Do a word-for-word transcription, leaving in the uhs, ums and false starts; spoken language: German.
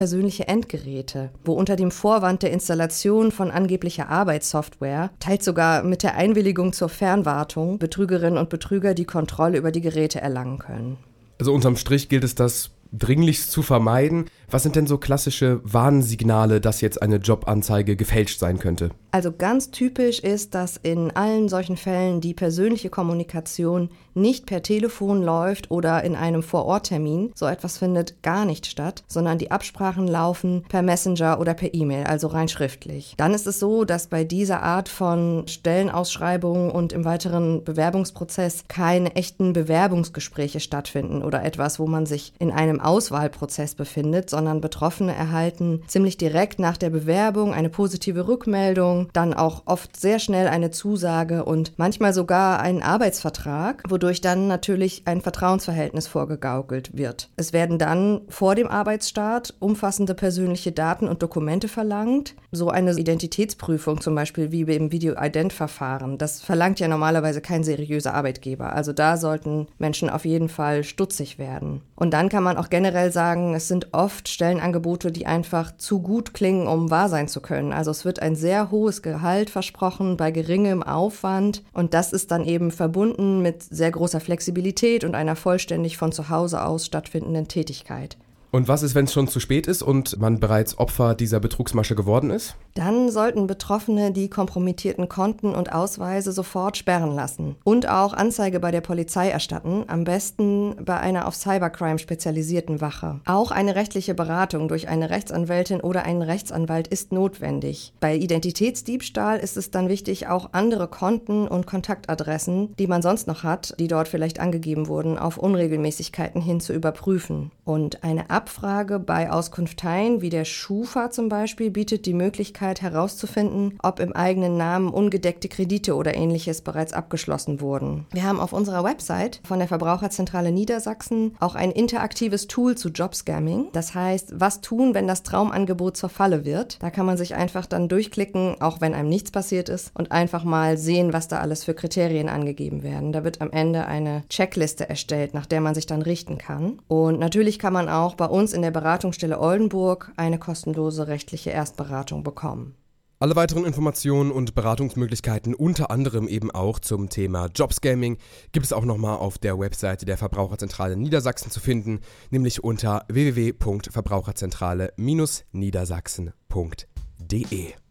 persönliche Endgeräte, wo unter dem Vorwand der Installation von angeblicher Arbeitssoftware, teils sogar mit der Einwilligung zur Fernwartung, Betrügerinnen und Betrüger die Kontrolle über die Geräte erlangen können. Also unterm Strich gilt es, das dringlichst zu vermeiden. Was sind denn so klassische Warnsignale, dass jetzt eine Jobanzeige gefälscht sein könnte? Also ganz typisch ist, dass in allen solchen Fällen die persönliche Kommunikation nicht per Telefon läuft oder in einem Vor-Ort-Termin. So etwas findet gar nicht statt, sondern die Absprachen laufen per Messenger oder per E-Mail, also rein schriftlich. Dann ist es so, dass bei dieser Art von Stellenausschreibungen und im weiteren Bewerbungsprozess keine echten Bewerbungsgespräche stattfinden oder etwas, wo man sich in einem Auswahlprozess befindet, sondern Betroffene erhalten ziemlich direkt nach der Bewerbung eine positive Rückmeldung, dann auch oft sehr schnell eine Zusage und manchmal sogar einen Arbeitsvertrag, wodurch dann natürlich ein Vertrauensverhältnis vorgegaukelt wird. Es werden dann vor dem Arbeitsstart umfassende persönliche Daten und Dokumente verlangt. So eine Identitätsprüfung zum Beispiel wie im Video-Ident-Verfahren, das verlangt ja normalerweise kein seriöser Arbeitgeber. Also da sollten Menschen auf jeden Fall stutzig werden. Und dann kann man auch generell sagen, es sind oft Stellenangebote, die einfach zu gut klingen, um wahr sein zu können. Also es wird ein sehr hohes Gehalt versprochen bei geringem Aufwand und das ist dann eben verbunden mit sehr großer Flexibilität und einer vollständig von zu Hause aus stattfindenden Tätigkeit. Und was ist, wenn es schon zu spät ist und man bereits Opfer dieser Betrugsmasche geworden ist? Dann sollten Betroffene die kompromittierten Konten und Ausweise sofort sperren lassen und auch Anzeige bei der Polizei erstatten, am besten bei einer auf Cybercrime spezialisierten Wache. Auch eine rechtliche Beratung durch eine Rechtsanwältin oder einen Rechtsanwalt ist notwendig. Bei Identitätsdiebstahl ist es dann wichtig, auch andere Konten und Kontaktadressen, die man sonst noch hat, die dort vielleicht angegeben wurden, auf Unregelmäßigkeiten hin zu überprüfen. Und eine Abfrage bei Auskunfteien wie der Schufa zum Beispiel bietet die Möglichkeit herauszufinden, ob im eigenen Namen ungedeckte Kredite oder ähnliches bereits abgeschlossen wurden. Wir haben auf unserer Website von der Verbraucherzentrale Niedersachsen auch ein interaktives Tool zu Jobscamming. Das heißt, was tun, wenn das Traumangebot zur Falle wird? Da kann man sich einfach dann durchklicken, auch wenn einem nichts passiert ist, und einfach mal sehen, was da alles für Kriterien angegeben werden. Da wird am Ende eine Checkliste erstellt, nach der man sich dann richten kann. Und natürlich kann man auch bei uns in der Beratungsstelle Oldenburg eine kostenlose rechtliche Erstberatung bekommen. Alle weiteren Informationen und Beratungsmöglichkeiten, unter anderem eben auch zum Thema Jobscamming, gibt es auch nochmal auf der Webseite der Verbraucherzentrale Niedersachsen zu finden, nämlich unter w w w punkt verbraucherzentrale Bindestrich niedersachsen punkt d e.